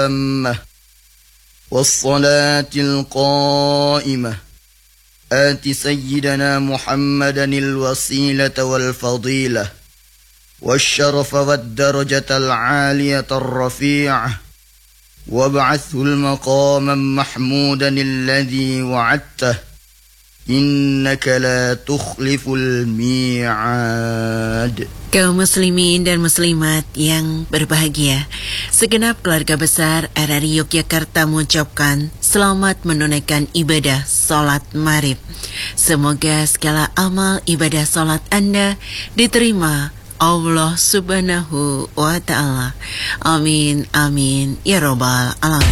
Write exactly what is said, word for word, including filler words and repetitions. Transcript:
التامة والصلاة القائمة آت سيدنا محمدا الوسيلة والفضيلة والشرف والدرجة العالية الرفيعة وابعثه المقاما محمودا الذي وعدته إنك لا تخلف الميعاد. Kaum muslimin dan muslimat yang berbahagia, segenap keluarga besar R R I Yogyakarta mengucapkan selamat menunaikan ibadah salat maghrib. Semoga segala amal ibadah salat Anda diterima Allah Subhanahu wa Ta'ala. Amin, amin, ya Rabbal Alamin.